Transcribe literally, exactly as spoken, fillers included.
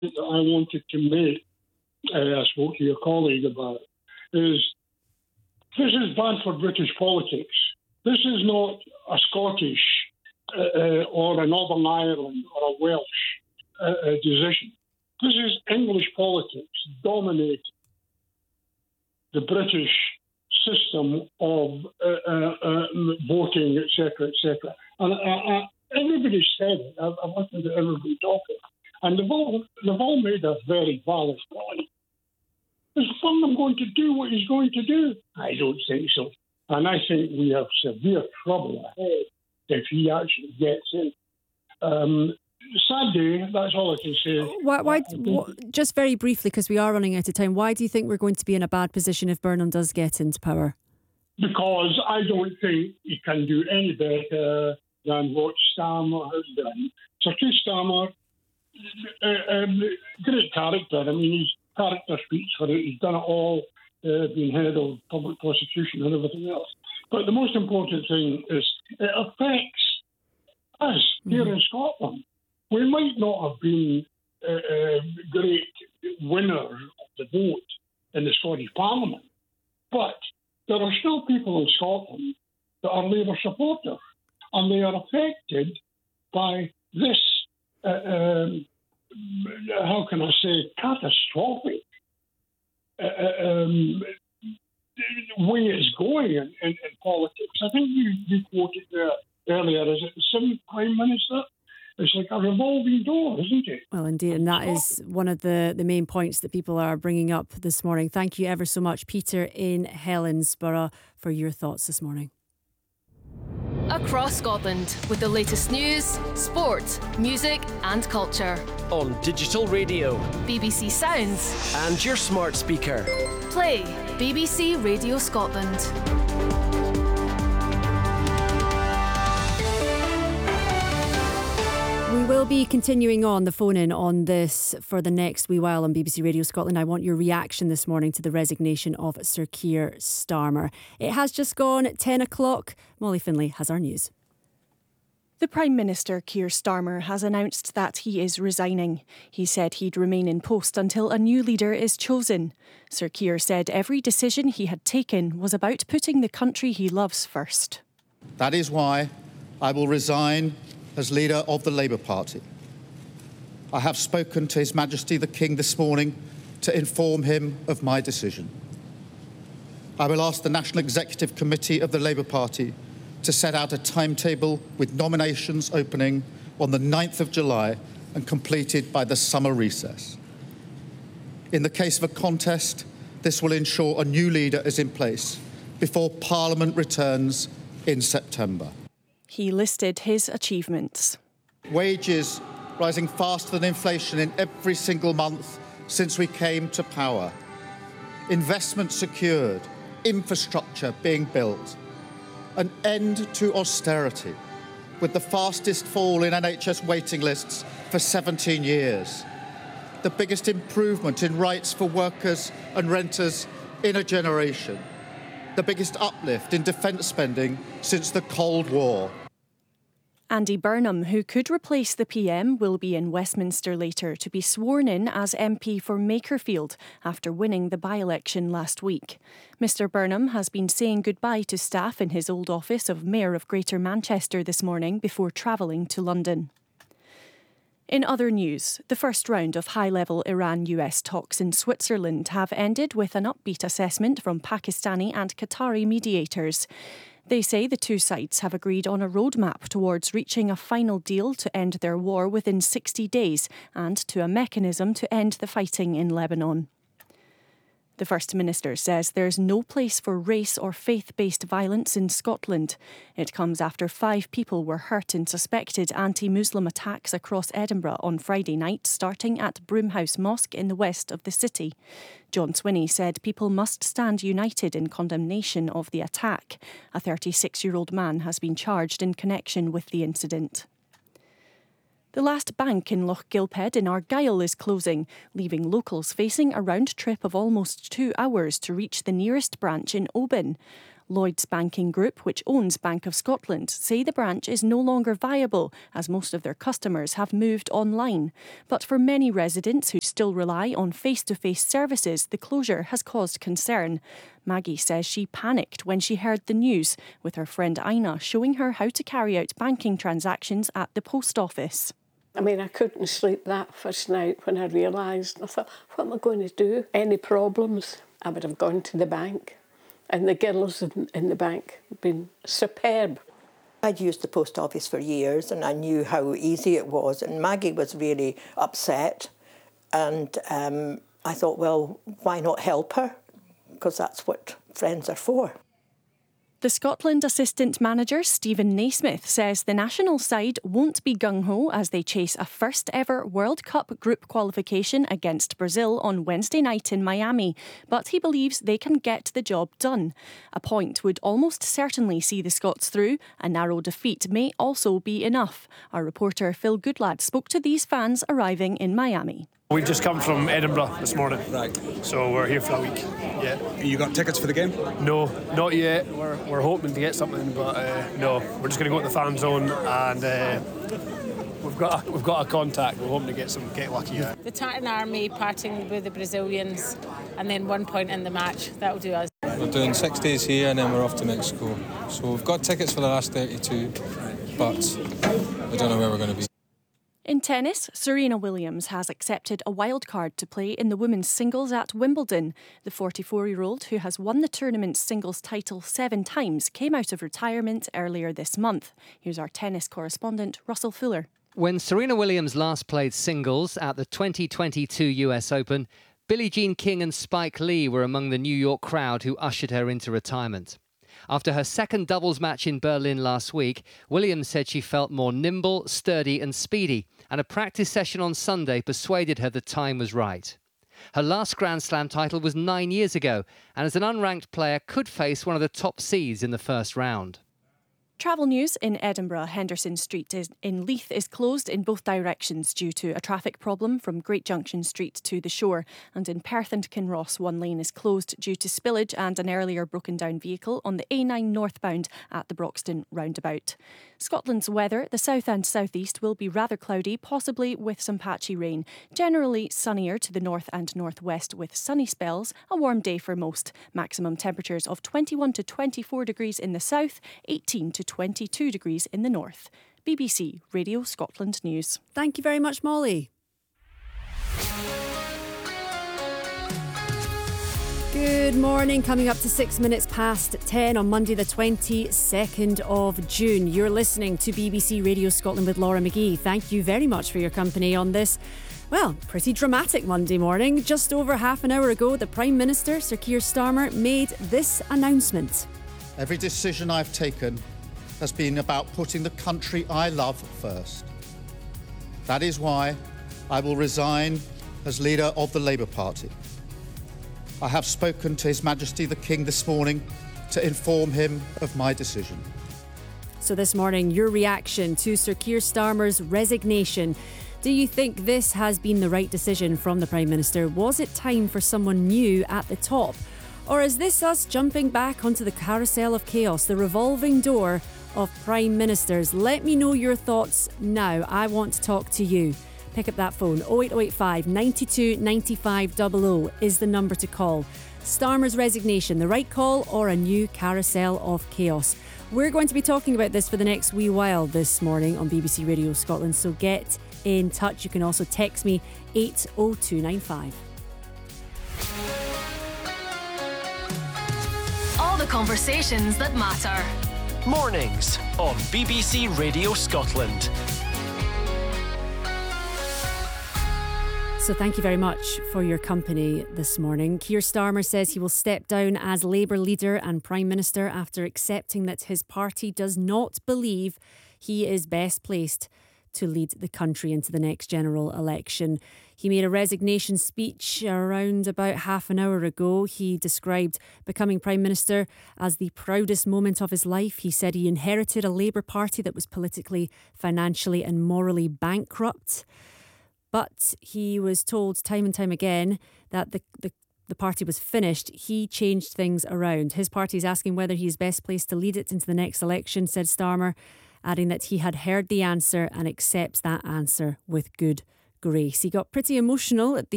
that I wanted to make, uh, I spoke to your colleague about, is this is bad for British politics. This is not a Scottish uh, uh, or a Northern Ireland or a Welsh uh, uh, decision. This is English politics dominating the British system of uh, uh, uh, voting, et cetera, et cetera. And uh, uh, everybody said it. I've, I've listened to everybody talking. And they've all, they've all made a very valid point. Is Burnham going to do what he's going to do? I don't think so. And I think we have severe trouble ahead if he actually gets in. Um, sad day, that's all I can say. Why, why, what, just very briefly, because we are running out of time, why do you think we're going to be in a bad position if Burnham does get into power? Because I don't think he can do any better than what Starmer has done. Sir Keir Starmer, uh, um, great character. I mean, his character speaks for it. He's done it all, uh, being head of public prosecution and everything else. But the most important thing is it affects us here mm-hmm. in Scotland. We might not have been uh, uh, great winners of the vote in the Scottish Parliament, but there are still people in Scotland that are Labour supporters, and they are affected by this, uh, um, how can I say, catastrophic uh, um, way it's going in, in, in politics. I think you, you quoted there earlier, is it the seventh Prime Minister? It's like a revolving door, isn't it? Well, indeed, and that is one of the, the main points that people are bringing up this morning. Thank you ever so much, Peter in Helensburgh, for your thoughts this morning. Across Scotland, with the latest news, sport, music and culture. On digital radio, B B C Sounds and your smart speaker. Play B B C Radio Scotland. We will be continuing on the phone-in on this for the next wee while on B B C Radio Scotland. I want your reaction this morning to the resignation of Sir Keir Starmer. It has just gone ten o'clock. Molly Finlay has our news. The Prime Minister, Keir Starmer, has announced that he is resigning. He said he'd remain in post until a new leader is chosen. Sir Keir said every decision he had taken was about putting the country he loves first. That is why I will resign as leader of the Labour Party. I have spoken to His Majesty the King this morning to inform him of my decision. I will ask the National Executive Committee of the Labour Party to set out a timetable with nominations opening on the ninth of July and completed by the summer recess. In the case of a contest, this will ensure a new leader is in place before Parliament returns in September. He listed his achievements. Wages rising faster than inflation in every single month since we came to power. Investment secured, infrastructure being built. An end to austerity, with the fastest fall in N H S waiting lists for seventeen years. The biggest improvement in rights for workers and renters in a generation. The biggest uplift in defence spending since the Cold War. Andy Burnham, who could replace the P M, will be in Westminster later to be sworn in as M P for Makerfield after winning the by-election last week. Mister Burnham has been saying goodbye to staff in his old office of Mayor of Greater Manchester this morning before travelling to London. In other news, the first round of high-level Iran-U S talks in Switzerland have ended with an upbeat assessment from Pakistani and Qatari mediators. They say the two sides have agreed on a roadmap towards reaching a final deal to end their war within sixty days and to a mechanism to end the fighting in Lebanon. The First Minister says there's no place for race or faith-based violence in Scotland. It comes after five people were hurt in suspected anti-Muslim attacks across Edinburgh on Friday night, starting at Broomhouse Mosque in the west of the city. John Swinney said people must stand united in condemnation of the attack. A thirty-six-year-old man has been charged in connection with the incident. The last bank in Loch Gilphead in Argyll is closing, leaving locals facing a round trip of almost two hours to reach the nearest branch in Oban. Lloyds Banking Group, which owns Bank of Scotland, say the branch is no longer viable as most of their customers have moved online. But for many residents who still rely on face-to-face services, the closure has caused concern. Maggie says she panicked when she heard the news, with her friend Ina showing her how to carry out banking transactions at the post office. I mean, I couldn't sleep that first night when I realised. I thought, what am I going to do? Any problems? I would have gone to the bank. And the girls in, in the bank have been superb. I'd used the post office for years and I knew how easy it was. And Maggie was really upset. And um, I thought, well, why not help her? Because that's what friends are for. The Scotland assistant manager, Stephen Naismith, says the national side won't be gung-ho as they chase a first-ever World Cup group qualification against Brazil on Wednesday night in Miami, but he believes they can get the job done. A point would almost certainly see the Scots through. A narrow defeat may also be enough. Our reporter Phil Goodlad spoke to these fans arriving in Miami. We've just come from Edinburgh this morning. Right. So we're here for a week. Yeah. You got tickets for the game? No, not yet. We're, we're hoping to get something, but uh, no. We're just going to go to the fan zone and uh, we've got a, we've got a contact. We're hoping to get some get lucky. Yeah. The Tartan Army parting with the Brazilians and then one point in the match. That'll do us. We're doing six days here and then we're off to Mexico. So we've got tickets for the last thirty-two, but we don't know where we're going to be. In tennis, Serena Williams has accepted a wild card to play in the women's singles at Wimbledon. The forty-four-year-old, who has won the tournament's singles title seven times, came out of retirement earlier this month. Here's our tennis correspondent, Russell Fuller. When Serena Williams last played singles at the twenty twenty-two U S Open, Billie Jean King and Spike Lee were among the New York crowd who ushered her into retirement. After her second doubles match in Berlin last week, Williams said she felt more nimble, sturdy and speedy, and a practice session on Sunday persuaded her the time was right. Her last Grand Slam title was nine years ago, and as an unranked player could face one of the top seeds in the first round. Travel news in Edinburgh. Henderson Street is, in Leith is closed in both directions due to a traffic problem from Great Junction Street to the shore. And in Perth and Kinross, one lane is closed due to spillage and an earlier broken down vehicle on the A nine northbound at the Broxton roundabout. Scotland's weather, the south and southeast, will be rather cloudy, possibly with some patchy rain. Generally sunnier to the north and northwest with sunny spells. A warm day for most. Maximum temperatures of twenty-one to twenty-four degrees in the south, eighteen to twenty-two degrees in the north. B B C Radio Scotland News. Thank you very much, Molly. Good morning, coming up to six minutes past ten on Monday the twenty-second of June. You're listening to B B C Radio Scotland with Laura McGee. Thank you very much for your company on this, well, pretty dramatic Monday morning. Just over half an hour ago, the Prime Minister, Sir Keir Starmer, made this announcement. Every decision I've taken has been about putting the country I love first. That is why I will resign as leader of the Labour Party. I have spoken to His Majesty the King this morning to inform him of my decision. So this morning, your reaction to Sir Keir Starmer's resignation. Do you think this has been the right decision from the Prime Minister? Was it time for someone new at the top? Or is this us jumping back onto the carousel of chaos, the revolving door of Prime Ministers? Let me know your thoughts now. I want to talk to you. Pick up that phone. oh eight oh eight five, nine two, nine five double oh is the number to call. Starmer's resignation, the right call or a new carousel of chaos? We're going to be talking about this for the next wee while this morning on B B C Radio Scotland, so get in touch. You can also text me eight oh two nine five. All the conversations that matter. Mornings on B B C Radio Scotland. So thank you very much for your company this morning. Keir Starmer says he will step down as Labour leader and Prime Minister after accepting that his party does not believe he is best placed to lead the country into the next general election. He made a resignation speech around about half an hour ago. He described becoming Prime Minister as the proudest moment of his life. He said he inherited a Labour Party that was politically, financially and morally bankrupt. But he was told time and time again that the, the the party was finished, he changed things around. His party is asking whether he is best placed to lead it into the next election, said Starmer, adding that he had heard the answer and accepts that answer with good grace. He got pretty emotional at the